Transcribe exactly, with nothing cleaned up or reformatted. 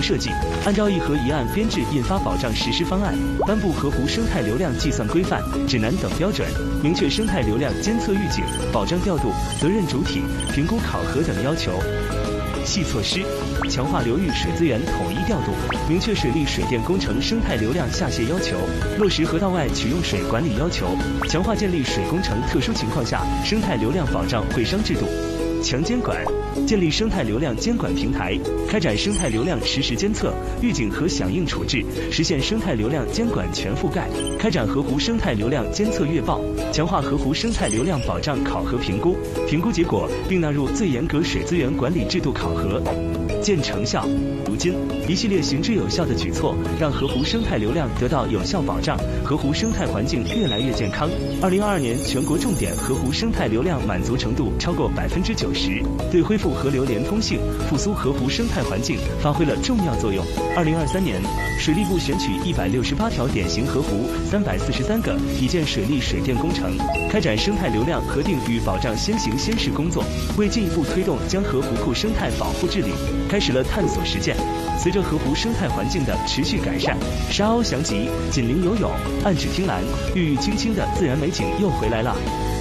同设计，按照一核一案编制印发保障实施方案，颁布河湖生态流量计算规范、指南等标准，明确生态流量监测预警、保障调度、责任主体、评估考核等要求。系措施：强化流域水资源统一调度，明确水利水电工程生态流量下泄要求，落实河道外取用水管理要求，强化建立水工程特殊情况下生态流量保障会商制度。强监管，建立生态流量监管平台，开展生态流量实时监测、预警和响应处置，实现生态流量监管全覆盖。开展河湖生态流量监测月报，强化河湖生态流量保障考核评估，评估结果并纳入最严格水资源管理制度考核。见成效。如今，一系列行之有效的举措，让河湖生态流量得到有效保障，河湖生态环境越来越健康。二零二二年全国重点河湖生态流量满足程度超过百分之九十，对恢复河流连通性、复苏河湖生态环境发挥了重要作用。二零二三年，水利部选取一百六十八条典型河湖、三百四十三个已建水利水电工程，开展生态流量核定与保障先行先试工作，为进一步推动江河湖库生态保护治理，开始了探索实践。随着河湖生态环境的持续改善，沙鸥翔集、紧邻游泳、岸芷汀兰、郁郁青青的自然美景又回来了。